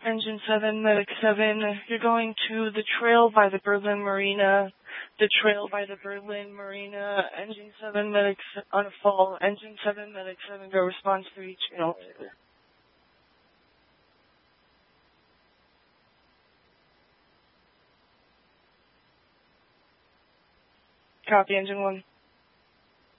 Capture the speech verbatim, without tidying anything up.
Engine seven, Medic seven, you're going to the trail by the Berlin Marina. The trail by the Berlin Marina. Engine seven, Medic on a fall. Engine seven, Medic seven, go response three, channel two. Copy, Engine one.